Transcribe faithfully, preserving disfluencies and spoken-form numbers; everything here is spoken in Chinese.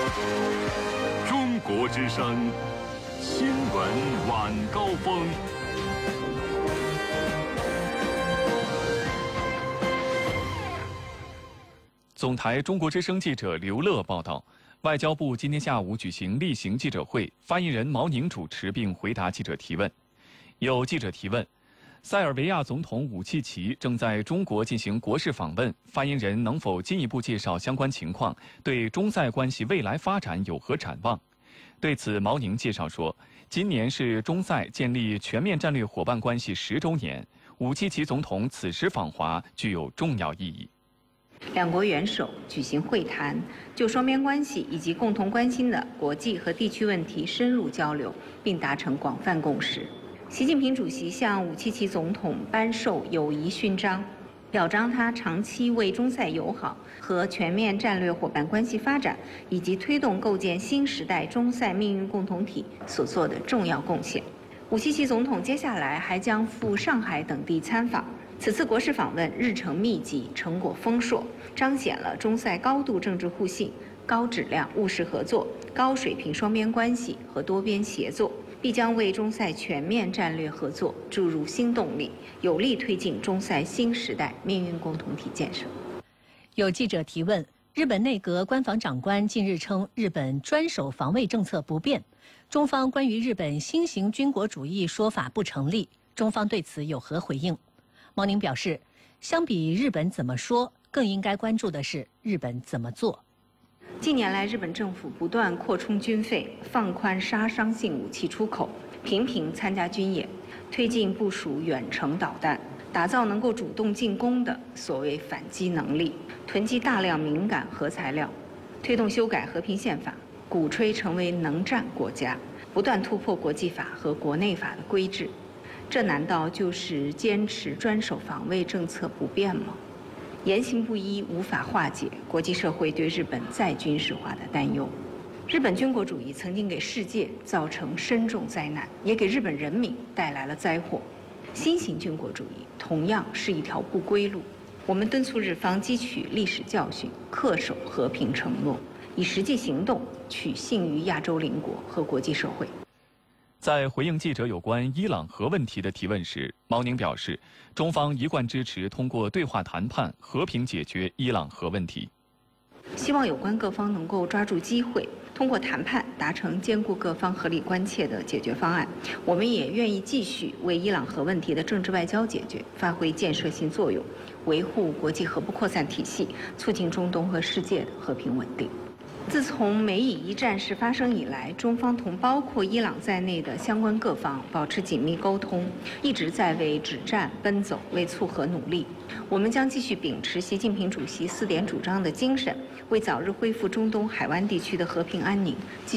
中国之声新闻晚高峰。 总台中国之声记者刘乐报道，外交部今天下午举行例行记者会，发言人毛宁主持并回答记者提问。有记者提问，塞尔维亚总统武契奇正在中国进行国事访问，发言人能否进一步介绍相关情况，对中塞关系未来发展有何展望？对此，毛宁介绍说，今年是中塞建立全面战略伙伴关系十周年，武契奇总统此时访华具有重要意义。 两国元首举行会谈，就双边关系以及共同关心的国际和地区问题深入交流，并达成广泛共识。习近平主席向武契奇总统颁授友谊勋章，表彰他长期为中塞友好和全面战略伙伴关系发展以及推动构建新时代中塞命运共同体所做的重要贡献。武契奇总统接下来还将赴上海等地参访。此次国事访问日程密集，成果丰硕，彰显了中塞高度政治互信、高质量务实合作、高水平双边关系和多边协作，必将为中塞全面战略合作注入新动力，有力推进中塞新时代命运共同体建设。 有记者提问，日本内阁官房长官近日称日本专守防卫政策不变，中方关于日本新型军国主义说法不成立，中方对此有何回应？毛宁表示，相比日本怎么说，更应该关注的是日本怎么做。 近年来，日本政府不断扩充军费，放宽杀伤性武器出口，频频参加军演，推进部署远程导弹，打造能够主动进攻的所谓反击能力，囤积大量敏感核材料，推动修改和平宪法，鼓吹成为能战国家，不断突破国际法和国内法的规制。这难道就是坚持专守防卫政策不变吗？言行不一无法化解国际社会对日本再军事化的担忧。日本军国主义曾经给世界造成深重灾难，也给日本人民带来了灾祸。新型军国主义同样是一条不归路。我们敦促日方汲取历史教训，恪守和平承诺，以实际行动取信于亚洲邻国和国际社会。 在回应记者有关伊朗核问题的提问时，毛宁表示，中方一贯支持通过对话谈判和平解决伊朗核问题。 希望有关各方能够抓住机会，通过谈判达成兼顾各方合理关切的解决方案。我们也愿意继续为伊朗核问题的政治外交解决发挥建设性作用，维护国际核不扩散体系，促进中东和世界的和平稳定。自从美以一战事发生以来，中方同包括伊朗在内的相关各方保持紧密沟通，一直在为止战奔走、为促和努力。我们将继续秉持习近平主席四点主张的精神，为早日恢复中东海湾地区的和平安宁